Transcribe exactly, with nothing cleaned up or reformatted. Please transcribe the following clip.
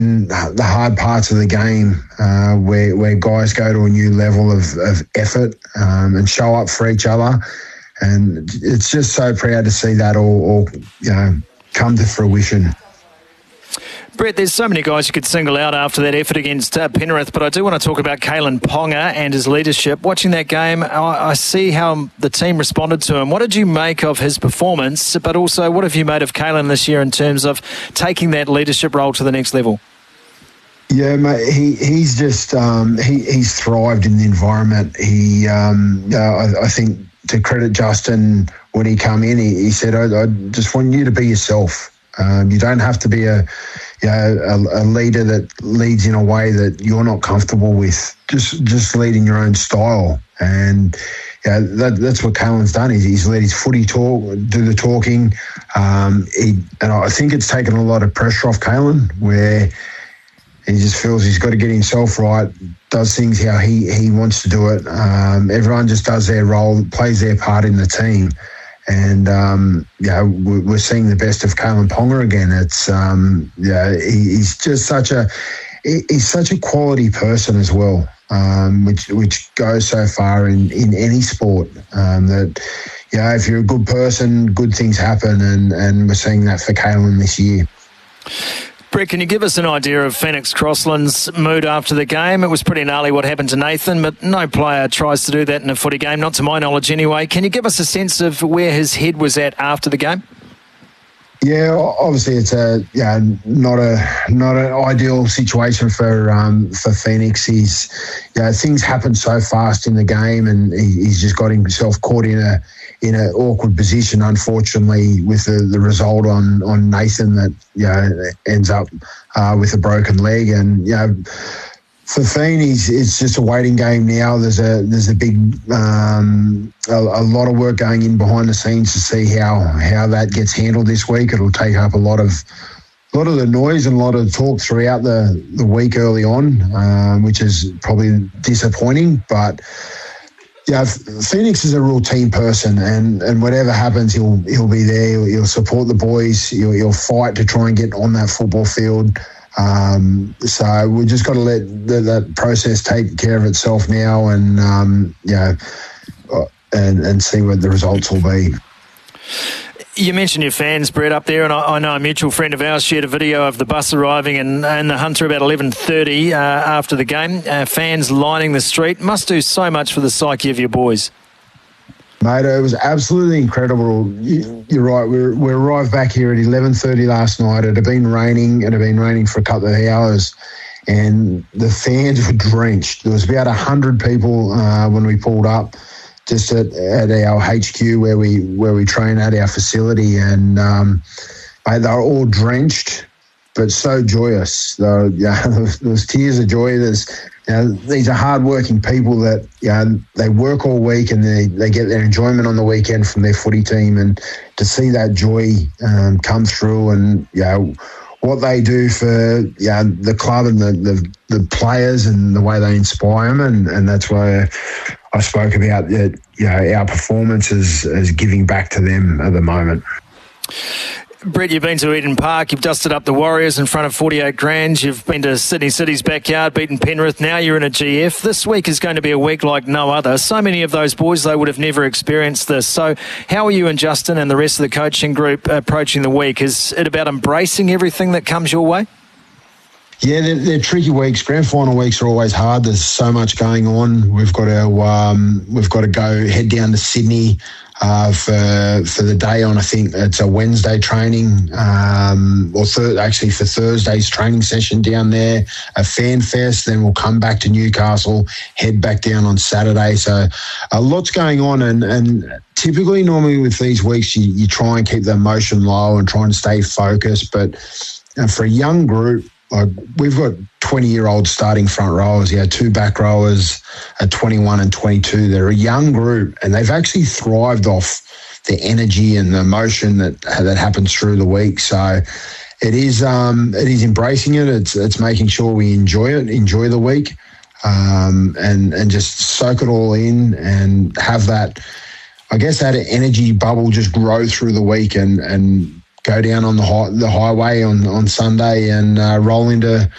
the hard parts of the game uh, where where guys go to a new level of, of effort um, and show up for each other. And it's just so proud to see that all, all you know, come to fruition. Brett, there's so many guys you could single out after that effort against uh, Penrith, but I do want to talk about Kalyn Ponga and his leadership. Watching that game, I, I see how the team responded to him. What did you make of his performance, but also what have you made of Kalyn this year in terms of taking that leadership role to the next level? Yeah, mate, he, he's just, um, he, he's thrived in the environment. He, um, uh, I, I think, to credit Justin, when he came in, he, he said, I, I just want you to be yourself. Um, you don't have to be a, you know, a, a leader that leads in a way that you're not comfortable with. Just just lead in your own style. And yeah, that, that's what Kalyn's done. He's, he's let his footy talk, do the talking. Um, he, and I think it's taken a lot of pressure off Kalyn, where he just feels he's got to get himself right, does things how he, he wants to do it. Um, everyone just does their role, plays their part in the team. And, um, yeah, we're seeing the best of Kalyn Ponga again. It's, um, yeah, he's just such a, he's such a quality person as well, um, which which goes so far in, in any sport. Um, that, yeah, if you're a good person, good things happen, and, and we're seeing that for Kalyn this year. Brett, can you give us an idea of Phoenix Crossland's mood after the game? It was pretty gnarly what happened to Nathan, but no player tries to do that in a footy game, not to my knowledge anyway. Can you give us a sense of where his head was at after the game? Yeah, obviously it's a yeah not a not an ideal situation for um, for Phoenix. He's yeah things happen so fast in the game, and he, he's just got himself caught in a in an awkward position, unfortunately, with the, the result on on Nathan that you know ends up uh, with a broken leg. And you know, for Phoenix, it's just a waiting game now. There's a there's a big um, a, a lot of work going in behind the scenes to see how how that gets handled this week. It'll take up a lot of a lot of the noise and a lot of talk throughout the the week early on, um, which is probably disappointing. But yeah, Phoenix is a real team person, and, and whatever happens, he'll he'll be there. He'll, he'll support the boys. He'll, he'll fight to try and get on that football field. Um, so we've just got to let the, that process take care of itself now, and um, yeah, and and see what the results will be. You mentioned your fans, Brett, up there, and I, I know a mutual friend of ours shared a video of the bus arriving in, in the Hunter about eleven thirty uh, after the game. Uh, fans lining the street. Must do so much for the psyche of your boys. Mate, it was absolutely incredible. You, you're right. We, we arrived back here at eleven thirty last night. It had been raining. It had been raining for a couple of hours, and the fans were drenched. There was about one hundred people uh, when we pulled up, just at, at our H Q where we where we train at our facility, and um, mate, they were all drenched, but so joyous. There, yeah, there was tears of joy. There's, you know, these are hard-working people that, you know, they work all week and they, they get their enjoyment on the weekend from their footy team, and to see that joy um, come through, and you know, what they do for you know, the club and the, the the players and the way they inspire them, and, and that's why I spoke about that. You know, our performance is, is giving back to them at the moment. Brett, you've been to Eden Park, you've dusted up the Warriors in front of forty-eight grand, you've been to Sydney City's backyard, beaten Penrith, now you're in a G F. This week is going to be a week like no other. So many of those boys, they would have never experienced this. So how are you and Justin and the rest of the coaching group approaching the week? Is it about embracing everything that comes your way? Yeah, they're, they're tricky weeks. Grand final weeks are always hard. There's so much going on. We've got our, um, we've got to go head down to Sydney uh, for for the day on. I think it's a Wednesday training, um, or thir- actually for Thursday's training session down there. A fan fest. Then we'll come back to Newcastle, head back down on Saturday. So a lot's going on, and and typically, normally with these weeks, you, you try and keep the emotion low and try and stay focused. But and for a young group, like we've got twenty-year-olds starting front rowers. Yeah, two back rowers at twenty-one and twenty-two. They're a young group, and they've actually thrived off the energy and the emotion that that happens through the week. So it is um, it is embracing it. It's it's making sure we enjoy it, enjoy the week, um, and and just soak it all in and have that, I guess, that energy bubble just grow through the week, and and go down on the high, the highway on, on Sunday and uh, roll into